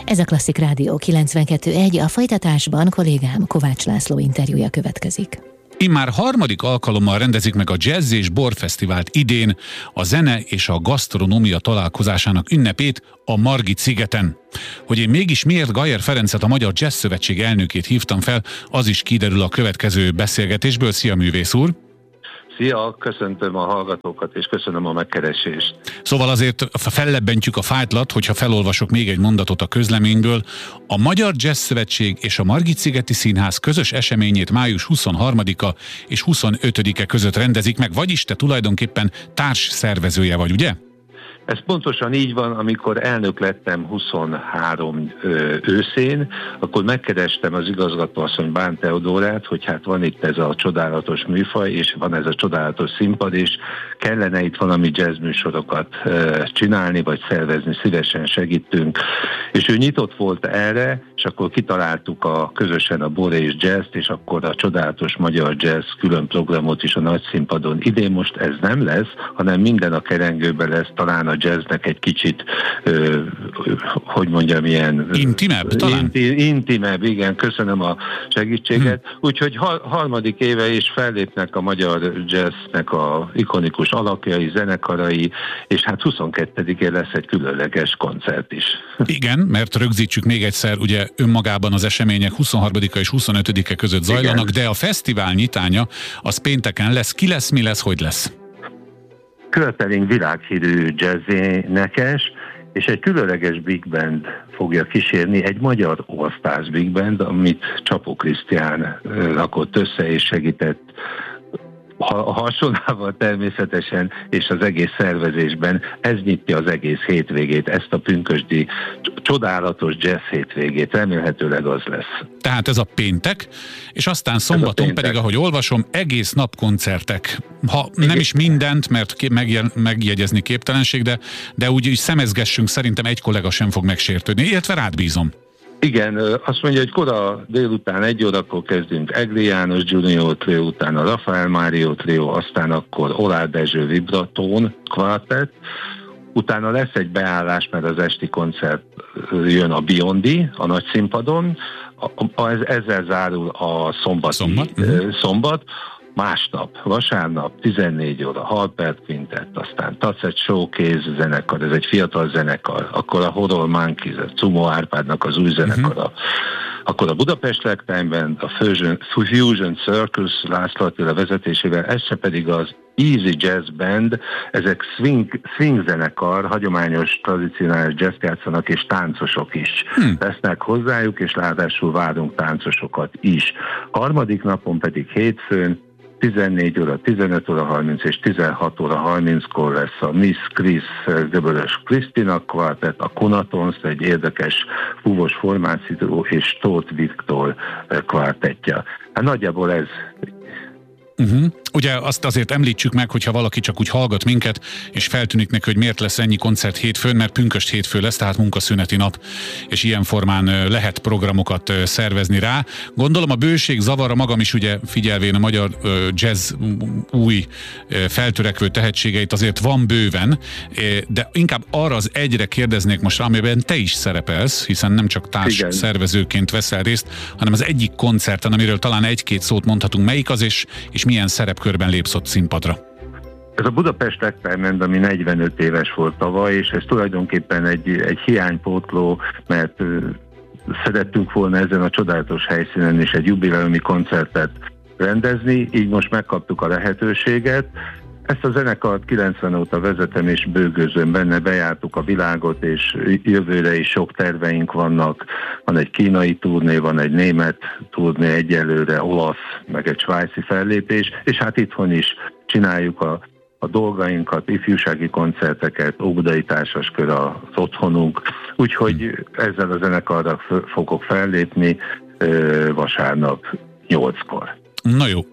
Ez a Klasszik Rádió 92.1, a folytatásban kollégám Kovács László interjúja következik. Immár harmadik alkalommal rendezik meg a Jazz és Borfesztivált idén, a zene és a gasztronómia találkozásának ünnepét a Margit-szigeten. Hogy én mégis miért Gajer Ferencet, a Magyar Jazz Szövetség elnökét hívtam fel, az is kiderül a következő beszélgetésből. Szia, művész úr! Szia, köszöntöm a hallgatókat, és köszönöm a megkeresést. Szóval azért fellebbentjük a fájtlat, hogyha felolvasok még egy mondatot a közleményből. A Magyar Jazz Szövetség és a Margit-szigeti Színház közös eseményét május 23-a és 25-e között rendezik meg, vagyis te tulajdonképpen társ szervezője vagy, ugye? Ez pontosan így van. Amikor elnök lettem 23 őszén, akkor megkerestem az igazgatóasszony Bán Teodórát, hogy hát van itt ez a csodálatos műfaj, és van ez a csodálatos színpad, és kellene itt valami jazz műsorokat csinálni, vagy szervezni, szívesen segítünk. És ő nyitott volt erre, és akkor kitaláltuk közösen a Bor és Jazz-t, és akkor a csodálatos magyar jazz külön programot is a nagy színpadon. Idén most ez nem lesz, hanem minden a kerengőben lesz, talán a jazznek egy kicsit, hogy mondjam, ilyen... Intimebb, talán? Intimebb, igen, köszönöm a segítséget. Úgyhogy harmadik éve is fellépnek a magyar jazznek a ikonikus alakjai, zenekarai, és hát 22-én lesz egy különleges koncert is. Igen, mert rögzítsük még egyszer, ugye önmagában az események 23-a és 25-e között zajlanak, igen. De a fesztivál nyitánya az pénteken lesz. Ki lesz, mi lesz, hogy lesz? Követelénk világhírű jazzénekes, és egy különleges big band fogja kísérni, egy magyar all-stars big band, amit Csapó Krisztián rakott össze és segített a hasonlával természetesen, és az egész szervezésben. Ez nyitja az egész hétvégét, ezt a pünkösdi csodálatos jazz hétvégét. Remélhetőleg az lesz. Tehát ez a péntek, és aztán szombaton pedig, ahogy olvasom, egész nap koncertek. Ha nem is mindent, mert megjegyezni képtelenség, de úgy szemezgessünk, szerintem egy kollega sem fog megsértődni, illetve rád bízom. Igen, azt mondja, hogy kora délután 1 órakor kezdünk Egli János Junior Trio, utána Rafael Mário Trio, aztán akkor Olár Dezső Vibratón kvartett, utána lesz egy beállás, mert az esti koncert jön a Biondi, a nagy színpadon, ezzel zárul a szombat. Másnap, vasárnap, 14 óra, Harper Quintett, aztán Tacet Showcase zenekar, ez egy fiatal zenekar, akkor a Horror Monkeys, a Cumo Árpádnak az új zenekara, akkor a Budapest Ragtime Band, a Fusion Circus László Attila vezetésével, ez se pedig az Easy Jazz Band, ezek swing zenekar, hagyományos, tradicionális jazz játszanak, és táncosok is lesznek hozzájuk, és ráadásul várunk táncosokat is. Harmadik napon pedig hétfőn 14 óra, 15 óra 30 és 16 óra 30-kor lesz a Miss Chris Göbölös Krisztina kvartett, a Konatons, egy érdekes fúvos formáció, és Tóth Viktor kvartettja. Hát nagyjából ez. Ugye azt azért említsük meg, hogyha valaki csak úgy hallgat minket, és feltűnik neki, hogy miért lesz ennyi koncert hétfőn, mert pünkösd hétfő lesz, tehát munkaszüneti nap, és ilyen formán lehet programokat szervezni rá. Gondolom a bőség zavara, magam is ugye figyelvén a magyar jazz új feltörekvő tehetségeit azért van bőven, de inkább arra az egyre kérdeznék most, amiben te is szerepelsz, hiszen nem csak társ szervezőként veszel részt, hanem az egyik koncerten, amiről talán egy-két szót mondhatunk, melyik az, és milyen szerepkörben lépsz ott színpadra? Ez a Budapest Ragtime Band, ami 45 éves volt tavaly, és ez tulajdonképpen egy hiánypótló, mert szerettünk volna ezen a csodálatos helyszínen is egy jubileumi koncertet rendezni, így most megkaptuk a lehetőséget. Ezt a zenekart 90 óta vezetem, és bőgőzöm benne, bejártuk a világot, és jövőre is sok terveink vannak. Van egy kínai turné, van egy német turné, egyelőre olasz, meg egy svájci fellépés, és hát itthon is csináljuk a dolgainkat, ifjúsági koncerteket, óbudai társaskör az otthonunk, úgyhogy ezzel a zenekarral fogok fellépni vasárnap 8-kor. Na jó,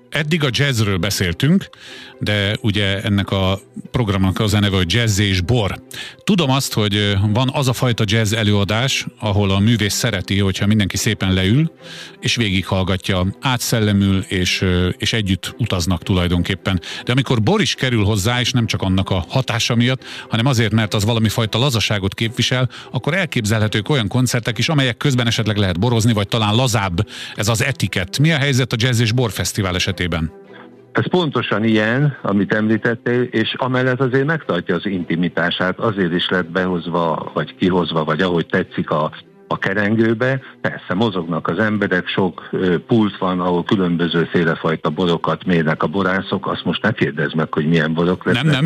eddig a jazzről beszéltünk, de ugye ennek a programnak az a neve, hogy Jazz és Bor. Tudom azt, hogy van az a fajta jazz előadás, ahol a művész szereti, hogyha mindenki szépen leül, és végighallgatja, átszellemül, és együtt utaznak tulajdonképpen. De amikor bor is kerül hozzá, és nem csak annak a hatása miatt, hanem azért, mert az valami fajta lazaságot képvisel, akkor elképzelhetők olyan koncertek is, amelyek közben esetleg lehet borozni, vagy talán lazább ez az etikett. Mi a helyzet a Jazz és Bor Fesztivál esetében? Ez pontosan ilyen, amit említettél, és amellett azért megtartja az intimitását, azért is lett behozva, vagy kihozva, vagy ahogy tetszik a kerengőbe. Persze mozognak az emberek, sok pult van, ahol különböző félefajta borokat mérnek a borászok, azt most ne kérdezz meg, hogy milyen borok lesznek. Nem.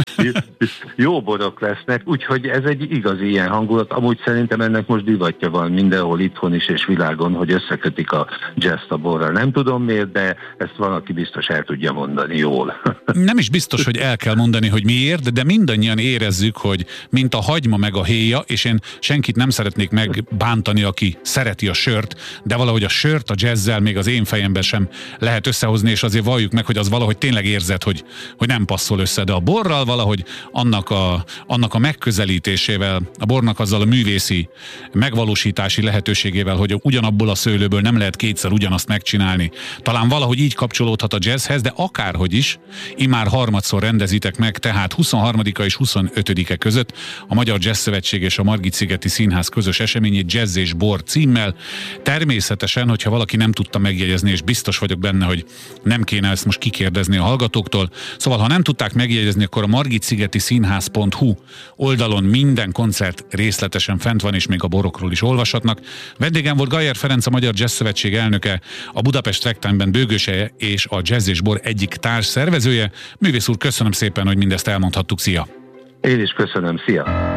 Jó borok lesznek, úgyhogy ez egy igazi ilyen hangulat. Amúgy szerintem ennek most divatja van mindenhol itthon is és világon, hogy összekötik a jazz-t a borral. Nem tudom miért, de ezt valaki biztos el tudja mondani jól. Nem is biztos, hogy el kell mondani, hogy miért, de mindannyian érezzük, hogy mint a hagyma meg a héja, és én senkit nem szeretnék megbántani, aki szereti a sört, de valahogy a sört a jazzzel még az én fejemben sem lehet összehozni, és azért valljuk meg, hogy az valahogy tényleg érzed, hogy nem passzol össze, de a borral valahogy annak a megközelítésével, a bornak azzal a művészi megvalósítási lehetőségével, hogy ugyanabból a szőlőből nem lehet kétszer ugyanazt megcsinálni. Talán valahogy így kapcsolódhat a jazzhez, de akárhogy is, immár harmadszor rendezitek meg, tehát 23-a és 25-e között a Magyar Jazz Szövetség és a Margit-szigeti Színház közös eseményét Jazz és Bor címmel. Természetesen, hogyha valaki nem tudta megjegyezni, és biztos vagyok benne, hogy nem kéne ezt most kikérdezni a hallgatóktól. Szóval, ha nem tudták megjegyezni, akkor a margitszigeti színház.hu oldalon minden koncert részletesen fent van, és még a borokról is olvashatnak. Vendégem volt Gajer Ferenc, a Magyar Jazz Szövetség elnöke, a Budapest Ragtime-ben Bőgőse és a Jazz és Bor egyik társ szervezője. Művész úr, köszönöm szépen, hogy mindezt elmondhattuk. Szia! Én is köszönöm, szia!